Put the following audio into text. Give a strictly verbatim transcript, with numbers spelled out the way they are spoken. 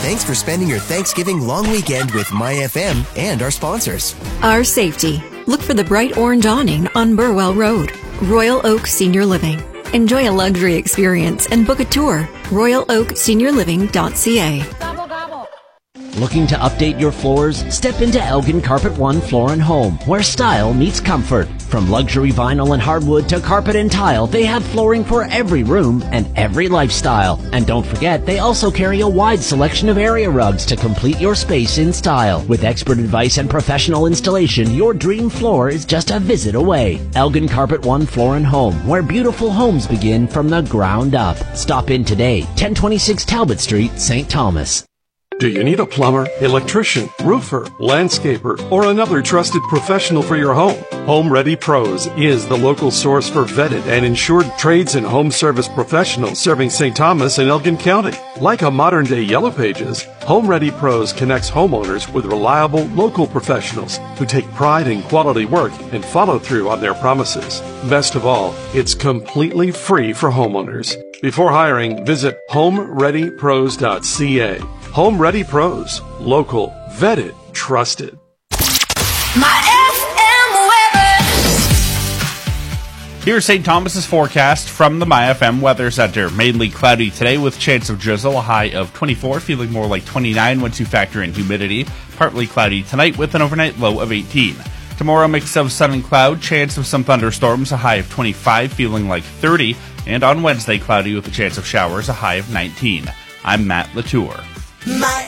Thanks for spending your Thanksgiving long weekend with My F M and our sponsors. Our safety. Look for the bright orange awning on Burwell Road. Royal Oak Senior Living. Enjoy a luxury experience and book a tour. royal oak senior living dot c a. Looking to update your floors? Step into Elgin Carpet One Floor and Home, where style meets comfort. From luxury vinyl and hardwood to carpet and tile, they have flooring for every room and every lifestyle. And don't forget, they also carry a wide selection of area rugs to complete your space in style. With expert advice and professional installation, your dream floor is just a visit away. Elgin Carpet One Floor and Home, where beautiful homes begin from the ground up. Stop in today, ten twenty-six Talbot Street, Saint Thomas. Do you need a plumber, electrician, roofer, landscaper, or another trusted professional for your home? Home Ready Pros is the local source for vetted and insured trades and home service professionals serving Saint Thomas and Elgin County. Like a modern-day Yellow Pages, Home Ready Pros connects homeowners with reliable local professionals who take pride in quality work and follow through on their promises. Best of all, it's completely free for homeowners. Before hiring, visit home ready pros dot c a. Home Ready Pros. Local, vetted, trusted. My F M weather. Here's Saint Thomas's forecast from the My F M Weather Center. Mainly cloudy today with chance of drizzle, a high of twenty-four, feeling more like twenty-nine once you factor in humidity. Partly cloudy tonight with an overnight low of eighteen. Tomorrow, mix of sun and cloud, chance of some thunderstorms, a high of twenty-five, feeling like thirty. And on Wednesday, cloudy with a chance of showers, a high of nineteen. I'm Matt Latour. My